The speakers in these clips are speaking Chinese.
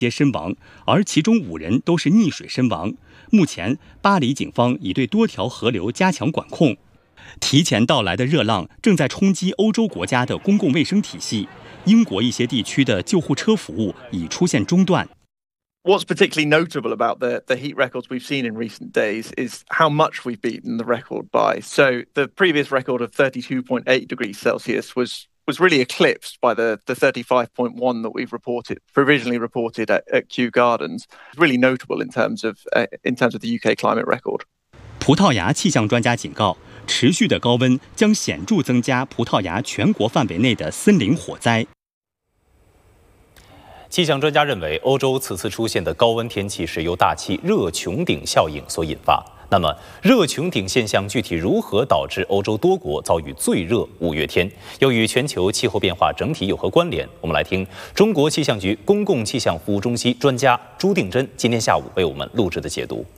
皆身亡，而其中5人都是溺水身亡。目前，巴黎警方已对多条河流加强管控。提前到来的热浪正在冲击欧洲国家的公共卫生体系，英国一些地区的救护车服务已出现中断。 What's particularly notable about the heat records we've seen in recent days is how much we've beaten the record by. So the previous record of 32.8 degrees Celsius was really eclipsed by the 35.1 that we've provisionally reported at Kew Gardens. It's really notable in terms of the UK climate record. 葡萄牙气象专家警告，持续的高温将显著增加葡萄牙全国范围内的森林火灾。 气象专家认为，欧洲此次出现的高温天气是由大气热穹顶效应所引发。那么，热穹顶现象具体如何导致欧洲多国遭遇最热5月天，又与全球气候变化整体有何关联？我们来听中国气象局公共气象服务中心专家朱定真今天下午为我们录制的解读。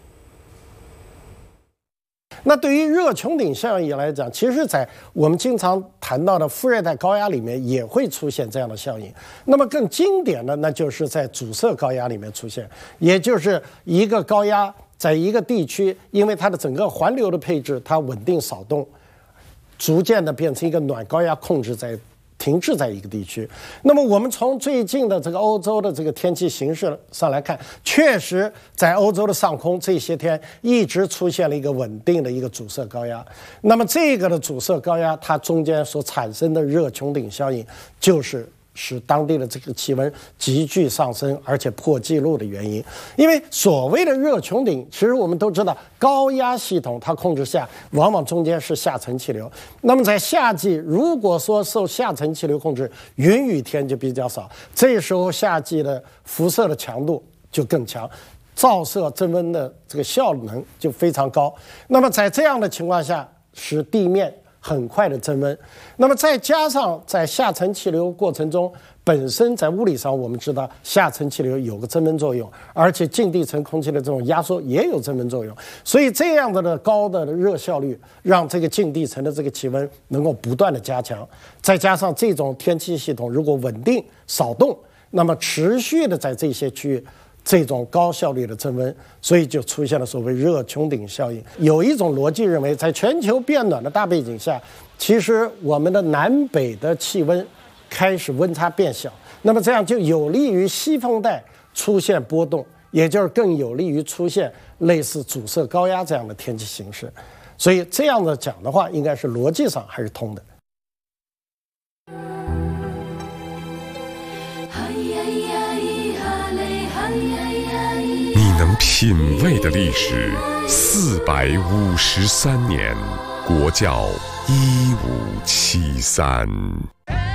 那对于热穹顶效应来讲，其实在我们经常谈到的副热带高压里面也会出现这样的效应。那么更经典的，那就是在阻塞高压里面出现，也就是一个高压在一个地区，因为它的整个环流的配置，它稳定扫动，逐渐的变成一个暖高压停滞在一个地区。那么我们从最近的这个欧洲的这个天气形势上来看，确实在欧洲的上空这些天一直出现了一个稳定的一个阻塞高压。那么这个的阻塞高压它中间所产生的热穹顶效应，就是使当地的这个气温急剧上升，而且破纪录的原因。因为所谓的热穹顶，其实我们都知道，高压系统它控制下，往往中间是下沉气流。那么在夏季，如果说受下沉气流控制，云雨天就比较少，这时候夏季的辐射的强度就更强，照射增温的这个效能就非常高。那么在这样的情况下，使地面很快的增温，那么再加上在下沉气流过程中，本身在物理上我们知道下沉气流有个增温作用，而且近地层空气的这种压缩也有增温作用，所以这样的高的热效率让这个近地层的这个气温能够不断的加强，再加上这种天气系统如果稳定扫动，那么持续的在这些区域这种高效率的增温，所以就出现了所谓热穹顶效应。有一种逻辑认为，在全球变暖的大背景下，其实我们的南北的气温开始温差变小，那么这样就有利于西风带出现波动，也就是更有利于出现类似阻塞高压这样的天气形势。所以这样的讲的话，应该是逻辑上还是通的。 你能品味的历史453年，国窖1573。